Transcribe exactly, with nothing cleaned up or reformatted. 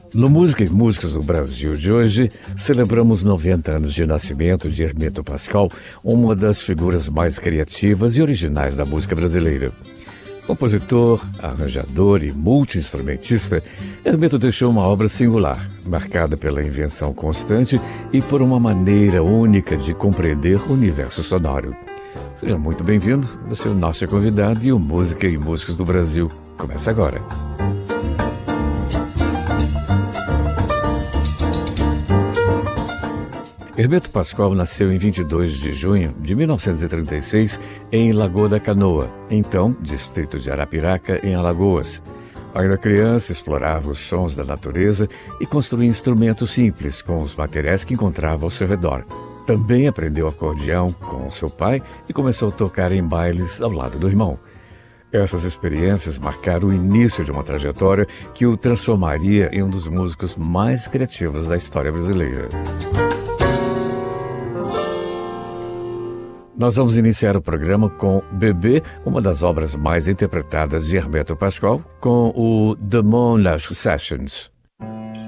No Música e Músicos do Brasil de hoje, celebramos noventa anos de nascimento de Hermeto Pascoal, uma das figuras mais criativas e originais da música brasileira. Compositor, arranjador e multi-instrumentista, Hermeto deixou uma obra singular, marcada pela invenção constante e por uma maneira única de compreender o universo sonoro. Seja muito bem-vindo, você é o nosso convidado e o Música e Músicos do Brasil começa agora. Hermeto Pascoal nasceu em vinte e dois de junho de mil novecentos e trinta e seis em Lagoa da Canoa, então distrito de Arapiraca, em Alagoas. Ainda criança, explorava os sons da natureza e construía instrumentos simples com os materiais que encontrava ao seu redor. Também aprendeu acordeão com seu pai e começou a tocar em bailes ao lado do irmão. Essas experiências marcaram o início de uma trajetória que o transformaria em um dos músicos mais criativos da história brasileira. Nós vamos iniciar o programa com Bebê, uma das obras mais interpretadas de Hermeto Pascoal, com o The Moonlight Sessions.